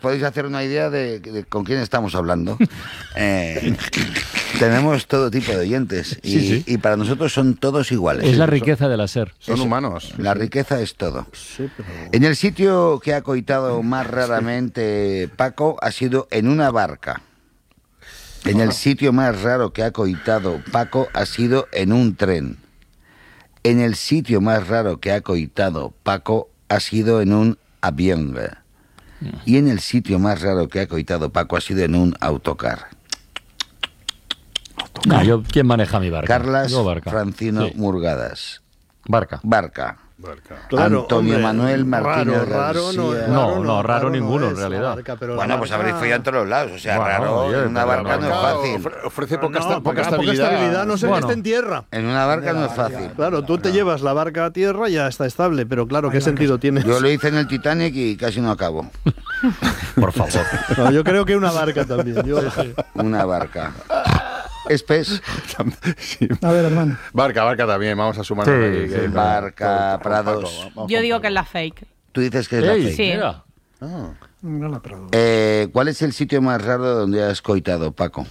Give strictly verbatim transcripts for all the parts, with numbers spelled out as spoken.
podéis hacer una idea de, de con quién estamos hablando. Eh, tenemos todo tipo de oyentes y, sí, sí. y para nosotros son todos iguales. Es la riqueza de la SER. Son humanos. La riqueza es todo. Sí, pero... En el sitio que ha coitado más raramente Paco ha sido en una barca. En el sitio más raro que ha coitado Paco ha sido en un tren. En el sitio más raro que ha coitado Paco ha sido en un avión. Y en el sitio más raro que ha coitado Paco ha sido en un autocar. No, yo, ¿quién maneja mi barca? Carlas Yo, barca. Francino Sí. Murgadas. Barca. Barca. Barca. Claro, Antonio hombre, Manuel Martínez raro, raro no, García. No, raro no, raro ninguno, es en realidad. barca, pero Bueno, la pues barca- habréis follado en todos los lados. O sea, Bueno, raro, oye, en una pero barca la no es Barca fácil. ofre- ofrece poca, No, esta- poca poca estabilidad. estabilidad no se Bueno. está en tierra. En una barca no es fácil. Claro, tú te llevas la barca a tierra y ya está estable, pero claro, ¿qué sentido tiene? Yo lo hice en el Titanic y casi no acabo. Por favor. No, yo creo que una barca también. Yo, Una barca. Espes, Sí. A ver, hermano. Barca, barca también, vamos a sumar. Sí, ahí, sí, que- Barca, con- con Prados. Paco, vamos Yo con digo Paco. que es la fake. tú dices que es la Ey, fake. Sí. mira. No la Prado. Eh, ¿Cuál es el sitio más raro donde has coitado, Paco?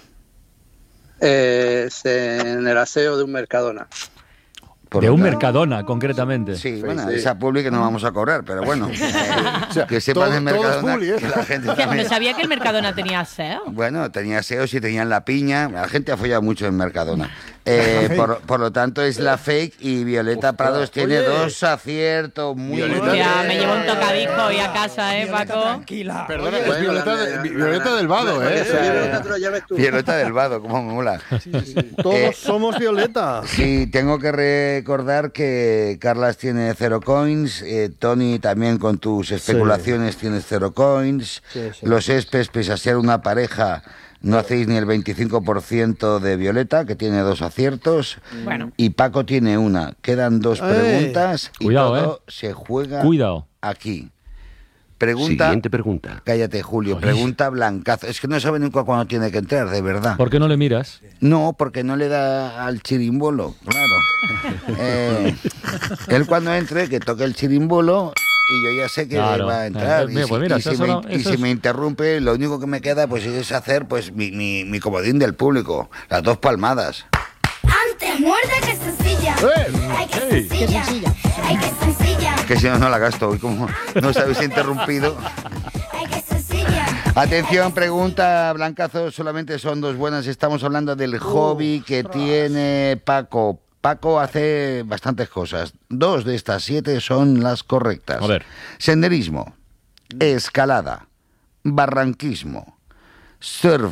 Eh, es en el aseo de un Mercadona. Por De lo un tanto- Mercadona, concretamente. Sí, Sí, bueno, sí. esa publi que no vamos a cobrar, pero bueno. eh, sea, que sepan todo- en todo es Mercadona publi, ¿eh? que la gente Hostia, también- no sabía que el Mercadona tenía S E O. Bueno, tenía S E Os y tenían la piña. La gente ha follado mucho en Mercadona. Eh, por, por lo tanto, es la fake y Violeta Ostras, Prados tiene oye. dos aciertos muy Violeta bien. Hostia, me llevo un tocadisco hoy a casa, ¿eh, Paco? Tranquila. Perdona, Bueno, es Violeta, la- de- la- Violeta la- del Vado, la- ¿eh? O sea, Violeta te lo lleves tú. Violeta del Vado, como me mola. todos Eh, somos Violeta. Sí, tengo que recordar que Carlas tiene cero coins, eh, Tony también con tus especulaciones tienes cero coins, Sí, sí. los Espes, pese a ser una pareja, no hacéis ni el veinticinco por ciento de Violeta, que tiene dos aciertos, Bueno. y Paco tiene una. Quedan dos ¡Eh! preguntas y Cuidado, todo se juega Cuidado. aquí. Pregunta... Siguiente pregunta. Cállate, Julio. Pregunta Blancazo. Es que no sabe nunca cuándo tiene que entrar, de verdad. ¿Por qué no le miras? No, porque no le da al chirimbolo, claro. Eh, él cuando entre, que toque el chirimbolo y yo ya sé que Claro. va a entrar. Eh, y mira, si, pues mira, y si eso me, no- y eso si es- me interrumpe, lo único que me queda pues es hacer pues mi, mi, mi comodín del público. Las dos palmadas. Antes muerde que sencilla. Ay, que Hey. sencilla. Ay, que sencilla. Que si no, no la gasto. Hoy como no os habéis interrumpido. Ay, que sencilla. Atención, pregunta Blancazo. Solamente son dos buenas. Estamos hablando del hobby que tiene Paco. Paco hace bastantes cosas. Dos de estas siete son las correctas. A ver. Senderismo, escalada, barranquismo, surf,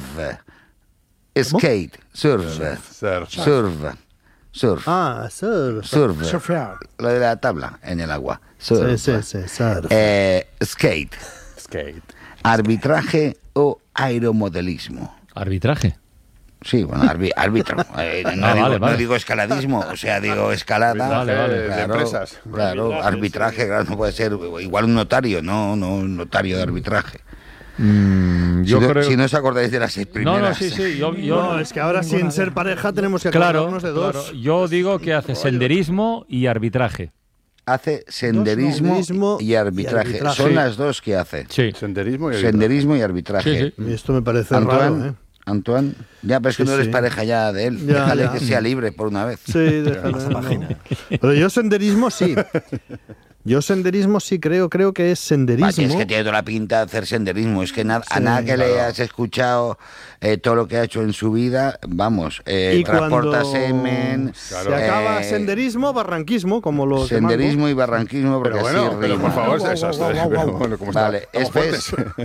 skate, surf, Surf. surf, surf, Ah, surf. surf, Surfear. lo de la tabla en el agua. Sí, Surf. sí, sí, surf. Eh, skate, Skate. arbitraje o aeromodelismo. Arbitraje. Sí, bueno, arbi- árbitro. Eh, no, Ah, digo, vale, vale. no digo escaladismo, o sea, digo escalada. Vale, vale. De Claro, empresas. claro, arbitraje, claro, no puede ser igual un notario, no, no un notario de arbitraje. Mm, yo si, no, creo... si no os acordáis de las seis primeras. No, no, sí, sí. Yo, yo- No, es que ahora sin ser pareja tenemos que Claro, acordarnos de dos. claro. Yo digo que hace senderismo y arbitraje. Hace senderismo Senderismo y, arbitraje. y arbitraje. Son Sí. las dos que hace. Sí. Senderismo y Senderismo y arbitraje. Sí, sí. Y esto me parece Antoine, raro, ¿eh? Antoine, ya, pero es que Sí, no eres sí. pareja ya de él. Ya, Déjale ya. que sea libre por una vez. Sí, déjale. no. Pero yo senderismo sí. Yo senderismo sí creo, creo que es senderismo. Vaya, es que tiene toda la pinta de hacer senderismo. Es que na- a Sí, nada que le claro. has escuchado eh, todo lo que ha hecho en su vida, vamos, eh, Y transporta cuando semen. se acaba eh, senderismo, barranquismo, como los de senderismo y barranquismo, porque Pero bueno, así pero rima. por favor, Guau, eso, guau, guau, pero guau. bueno, ¿cómo Vale, está? Estamos Espes. fuertes.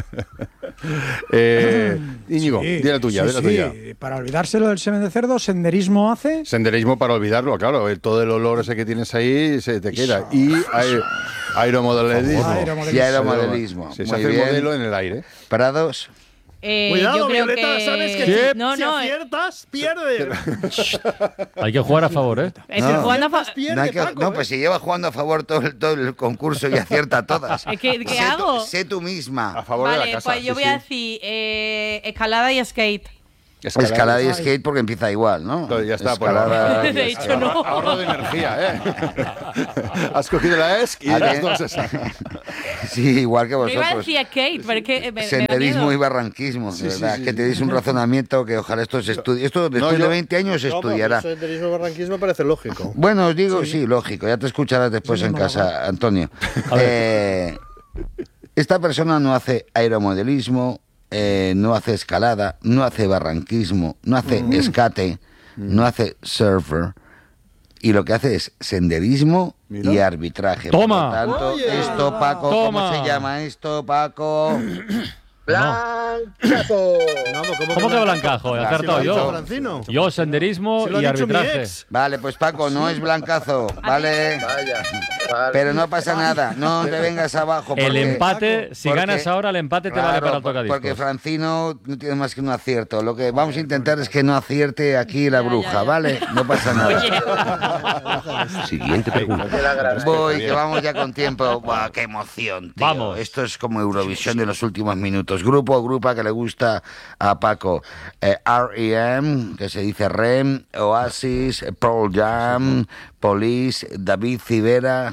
eh, Íñigo, Sí, di la tuya, sí, di la sí. tuya. Para olvidárselo del semen de cerdo, senderismo hace. Senderismo para olvidarlo, claro, el- todo el olor ese que tienes ahí se te queda. Y aer- aeromodelismo. Aeromodelismo. Y aeromodelismo. Sí, se Muy hace el bien. modelo en el aire. Parados. Eh, Cuidado, yo creo Violeta, que... sabes que Sí. si, No, si no, eh, aciertas, pierdes. Hay que jugar a favor, ¿eh? estoy No. jugando a fa- Pierde, No, hay que- Paco, no, ¿eh? pues si lleva jugando a favor todo el, todo el concurso y acierta todas. Es que, ¿qué sé hago? Tú, sé tú misma. A favor de Vale, la casa. pues yo sí, voy a sí. decir eh, escalada y skate. Escalada. Escalada y skate porque empieza igual, ¿no? Claro, ya está. Escalada pues, De hecho, no. Ahorro de energía, ¿eh? Has cogido la ESC y A las ver. dos esas. Sí, igual que No iba a vosotros. decir skate, porque me, me da Senderismo miedo. y barranquismo, de Sí, sí, verdad, sí, que sí. tenéis un razonamiento que ojalá esto se estudie. Esto después yo- de veinte años se No, pero estudiará. eso senderismo y barranquismo parece lógico. Bueno, os digo, sí, lógico, ya te escucharás después Sí, en no, casa, Antonio. Eh, esta persona no hace aeromodelismo, eh, no hace escalada, no hace barranquismo, no hace escate, no hace surfer, y lo que hace es senderismo Mira. y arbitraje. Toma. Por lo tanto, Oye. esto, Paco, ¿cómo Toma. se llama esto, Paco? ¡Blancazo! Vamos, ¿cómo, ¿Cómo que blancazo? He acertado yo. yo. Francino. Yo senderismo Se lo y ha dicho mi arbitraje. ex. Vale, pues Paco, no es blancazo, ¿vale? Vaya. Vale. Pero no pasa nada, no te vengas abajo. El porque- empate, si porque- ganas ahora, el empate te Claro, vale para el por- tocadiscos. porque Francino no tiene más que un acierto. Lo que vamos a intentar es que no acierte aquí la Ya, bruja, ya, ya. ¿vale? No pasa nada. Siguiente pregunta. Te la agradezco. Voy, que vamos ya con tiempo. Buah, qué emoción, tío. Vamos. Esto es como Eurovisión de los últimos minutos. Grupo o grupa que le gusta a Paco. Eh, R E M, que se dice R E M, Oasis, Pearl Jam, Police, David Civera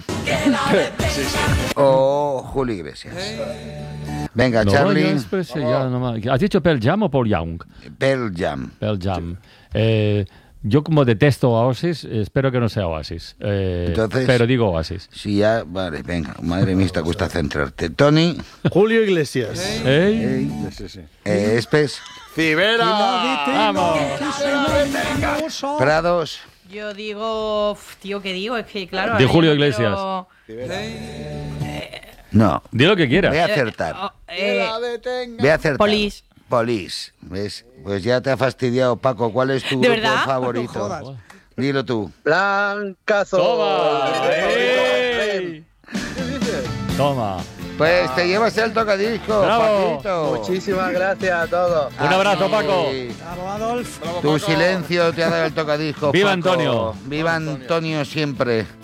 o Julio Iglesias. Venga, No, Charlie. yo después, eh, ya no más. ¿Has dicho Pearl Jam o Paul Young? Pearl Jam. Pearl Jam. Eh, yo como detesto a Oasis, espero que no sea Oasis. Eh, Entonces- pero digo Oasis. Sí, ya, vale, venga. Madre mía, te cuesta centrarte. Tony, Julio Iglesias. ¿Eh? Sí, sí, sí. eh, Espes, ¡Cibera! ¡Vamos! Prados. Yo digo, uf, tío, ¿qué digo? Es que, claro. De ahora Julio yo no Iglesias. quiero- No, Di lo que quieras. voy a acertar. Oh, eh, Voy a acertar. Police. Police. ¿Ves? Pues ya te ha fastidiado, Paco. ¿Cuál es tu ¿De grupo verdad? favorito? No jodas. Dilo tú. ¡Blancazo! ¡Toma! ¡Ey! Toma. Pues te llevas el tocadisco, Bravo. Paquito. Muchísimas gracias a todos. Un abrazo, Paco. Ay, Bravo, Adolf. Tu silencio te ha dado el tocadisco. ¡Viva Paco. Antonio! Viva Antonio siempre.